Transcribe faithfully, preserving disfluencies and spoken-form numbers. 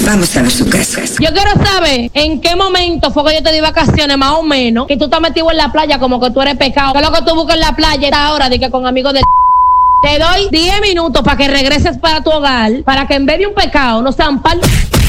Vamos a ver su casa. Yo quiero saber en qué momento fue que yo te di vacaciones, más o menos, que tú estás metido en la playa como que tú eres pecado. ¿Qué es lo que tú buscas en la playa esta hora de que con amigos de... Te doy diez minutos para que regreses para tu hogar, para que en vez de un pecado no sean par...